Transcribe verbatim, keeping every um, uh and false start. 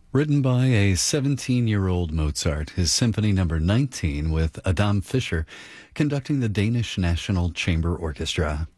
Written by a seventeen-year-old Mozart, his Symphony Number nineteen with Adam Fischer conducting the Danish National Chamber Orchestra.